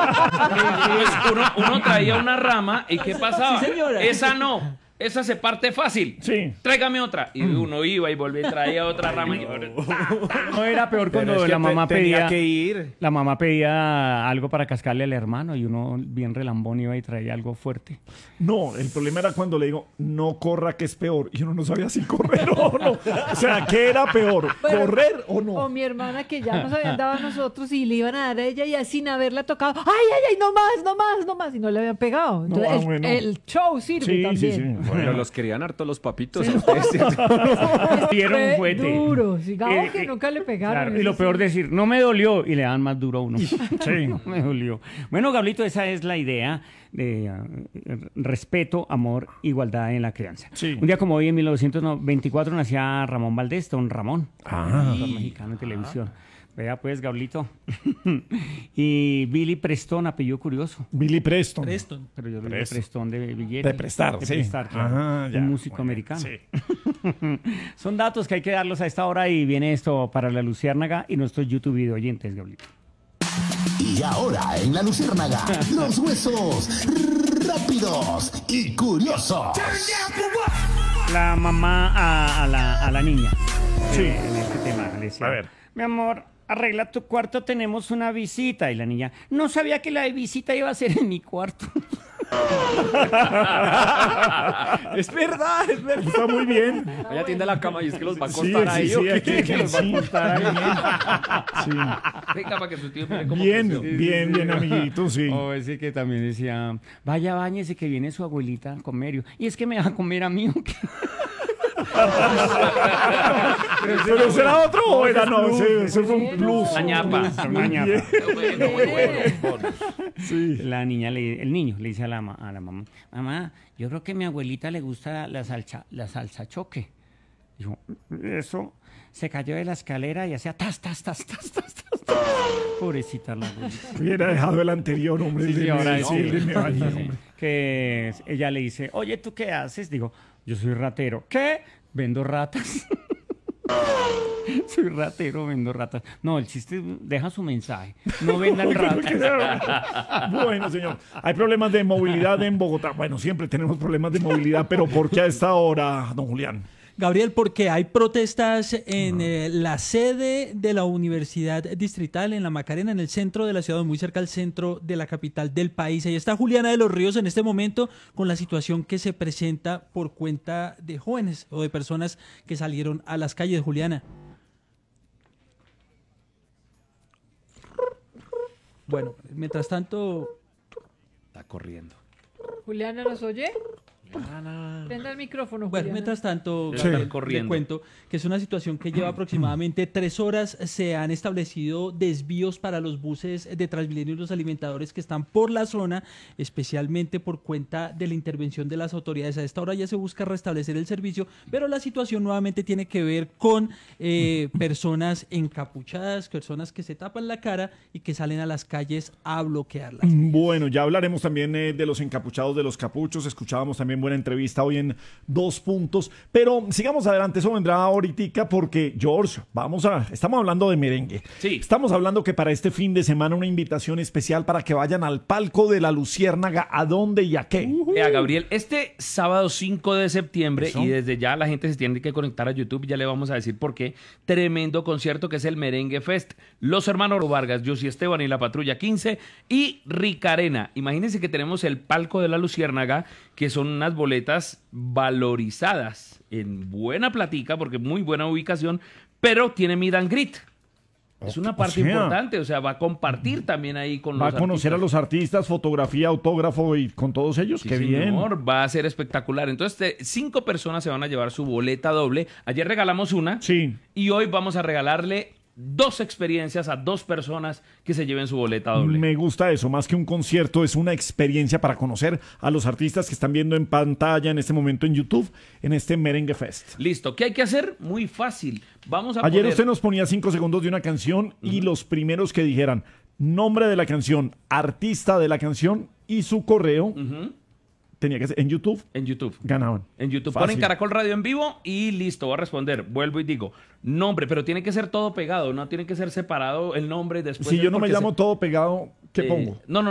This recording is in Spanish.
Uno traía una rama y ¿qué pasaba? Sí, señora. Esa no. Esa se parte fácil. Sí. Tráigame otra. Y uno iba y volvía y traía otra rama. No era peor Pero cuando es que la mamá tenía pedía que ir. la mamá pedía algo para cascarle al hermano y uno bien relambón iba y traía algo fuerte. No, el problema era cuando le digo, no corra que es peor. Y uno no sabía si correr o no. O sea, ¿qué era peor? Bueno, ¿Correr o no? O mi hermana que ya nos habían dado a nosotros y le iban a dar a ella y así sin haberla tocado. ¡Ay, ay, ay! ¡No más, no más, no más! Y no le habían pegado. Entonces, No, bueno. el show sirve Sí, también. sí, sí. Pero los querían harto los papitos. a ustedes. Dieron un Fue fuete. duro. Digamos que Eh, nunca le pegaron. Claro, y eso lo sí. peor decir, no me dolió y le dan más duro a uno. Sí, no me dolió. Bueno, Gablito, esa es la idea de respeto, amor, igualdad en la crianza. Sí. Un día como hoy, en 1924, nacía Ramón Valdés, don Ramón, actor mexicano en televisión. Vea pues, Gablito. Y Billy Preston, apellido curioso. Billy Preston. Preston. Pero yo le digo Preston. Preston de billete. De prestar, De sí. prestar, claro. Ajá, ya. Un músico Muy bien, americano. sí. Son datos que hay que darlos a esta hora y viene esto para la Luciérnaga y nuestros YouTube video oyentes, Gablito. Y ahora en la Luciérnaga, los huesos rápidos y curiosos. La mamá a la niña. Sí. En este tema le decía, A ver. mi amor, arregla tu cuarto, tenemos una visita. Y la niña, no sabía que la visita iba a ser en mi cuarto. Es verdad, es verdad. Está muy bien. Ella tiende la cama y es que los va a Sí, acostar ahí. sí, ¿o sí, qué? aquí, Que los va a sí. contar ahí. Venga, para que su tío mire cómo Bien, creció. bien, amiguito, sí. O ese que también decía, vaya, báñese que viene su abuelita a comer. Y es que me va a comer a mí. ¿O qué? ¿Pero ese era otro o era no? Ese fue un plus. La ñapa. Una ñapa. Bueno, bueno. Sí. La niña, el niño le dice a la mamá, mamá, yo creo que a mi abuelita le gusta la salsa choque. Dijo, eso, se cayó de la escalera y hacía tas, tas, tas, tas, tas, tas. Pobrecita la abuelita. Hubiera dejado el anterior, hombre. Sí, el de ahora me- sí. el de me bañé, hombre. Que ella le dice, oye, ¿tú qué haces? Digo, yo soy ratero. ¿Qué? Vendo ratas. Soy ratero, vendo ratas. No, el chiste deja su mensaje. No vendan ratas. Bueno, señor. Hay problemas de movilidad en Bogotá. Bueno, siempre tenemos problemas de movilidad, pero ¿por qué a esta hora, don Julián? Gabriel, porque hay protestas en la sede de la Universidad Distrital en La Macarena, en el centro de la ciudad, muy cerca al centro de la capital del país. Ahí está Juliana de los Ríos en este momento con la situación que se presenta por cuenta de jóvenes o de personas que salieron a las calles. Juliana. Bueno, mientras tanto... Está corriendo. Juliana, ¿nos oye? Prenda el micrófono, Bueno, Juliana. mientras tanto, Sí. le Corriendo. cuento que es una situación que lleva aproximadamente 3 horas. Se han establecido desvíos para los buses de Transmilenio y los alimentadores que están por la zona, especialmente por cuenta de la intervención de las autoridades. A esta hora ya se busca restablecer el servicio, pero la situación nuevamente tiene que ver con personas encapuchadas, personas que se tapan la cara y que salen a las calles a bloquearlas. Bueno, ya hablaremos también de los encapuchados, de los capuchos. Escuchábamos también buena entrevista hoy en 2 puntos. Pero sigamos adelante, eso vendrá ahorita porque, George, estamos hablando de merengue. Sí. Estamos hablando que para este fin de semana una invitación especial para que vayan al palco de la Luciérnaga. ¿A dónde y a qué? Vea, Gabriel, este sábado 5 de septiembre, Eso. y desde ya la gente se tiene que conectar a YouTube, ya le vamos a decir por qué, tremendo concierto que es el Merengue Fest. Los hermanos Vargas, Josie Esteban y la Patrulla 15 y Ricarena. Imagínense que tenemos el palco de la Luciérnaga, que son unas boletas valorizadas en buena platica, porque muy buena ubicación, pero tiene meet and greet. Es una parte importante, o sea, va a compartir también ahí con Va a los conocer artistas. a los artistas, fotografía, autógrafo y con todos ellos. Sí, ¡Qué bien! señor, va a ser espectacular. Entonces, 5 personas se van a llevar su boleta doble. Ayer regalamos una Sí. y hoy vamos a regalarle 2 experiencias a 2 personas que se lleven su boleta doble. Me gusta eso, más que un concierto, es una experiencia para conocer a los artistas que están viendo en pantalla en este momento en YouTube, en este Merengue Fest. Listo, ¿qué hay que hacer? Muy fácil. Vamos a Ayer poner... usted nos ponía 5 segundos de una canción y los primeros que dijeran nombre de la canción, artista de la canción y su correo, Ujú, tenía que ser en YouTube, en YouTube. ganaban. En YouTube Fácil. ponen Caracol Radio en vivo y listo, voy a responder. Vuelvo y digo, nombre, pero tiene que ser todo pegado, no tiene que ser separado el nombre después. Si yo no me porque llamo todo pegado, ¿qué pongo? No, no,